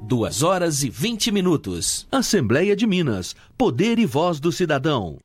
2h20. Assembleia de Minas. Poder e voz do cidadão.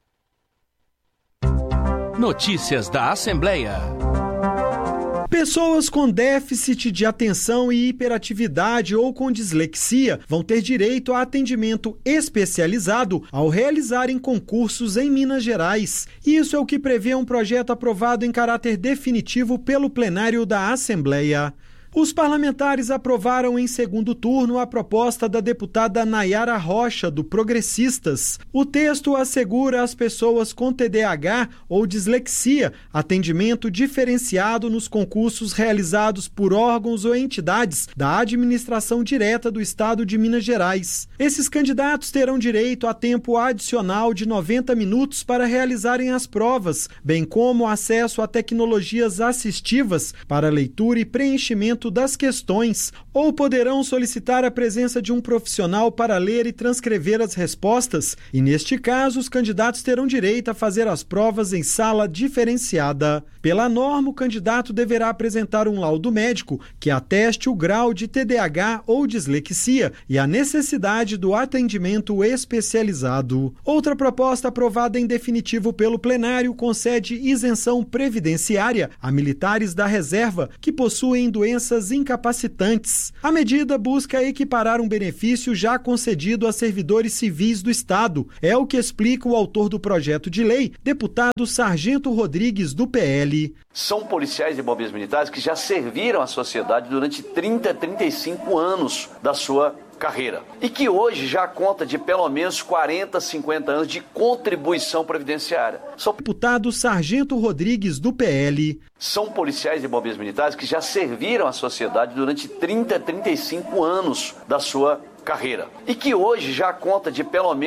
Notícias da Assembleia. Pessoas com déficit de atenção e hiperatividade ou com dislexia vão ter direito a atendimento especializado ao realizarem concursos em Minas Gerais. Isso é o que prevê um projeto aprovado em caráter definitivo pelo plenário da Assembleia. Os parlamentares aprovaram em segundo turno a proposta da deputada Nayara Rocha, do Progressistas. O texto assegura às pessoas com TDAH ou dislexia atendimento diferenciado nos concursos realizados por órgãos ou entidades da administração direta do Estado de Minas Gerais. Esses candidatos terão direito a tempo adicional de 90 minutos para realizarem as provas, bem como acesso a tecnologias assistivas para leitura e preenchimento das questões, ou poderão solicitar a presença de um profissional para ler e transcrever as respostas, e neste caso os candidatos terão direito a fazer as provas em sala diferenciada. Pela norma, o candidato deverá apresentar um laudo médico que ateste o grau de TDAH ou dislexia e a necessidade do atendimento especializado. Outra proposta aprovada em definitivo pelo plenário concede isenção previdenciária a militares da reserva que possuem doenças incapacitantes. A medida busca equiparar um benefício já concedido a servidores civis do Estado. É o que explica o autor do projeto de lei, deputado Sargento Rodrigues, do PL. São policiais e bombeiros militares que já serviram à sociedade durante 30, 35 anos da sua carreira e que hoje já conta de pelo menos 40, 50 anos de contribuição previdenciária. São deputado Sargento Rodrigues, do PL. São policiais e bombeiros militares que já serviram à sociedade durante 30, 35 anos da sua carreira e que hoje já conta de pelo menos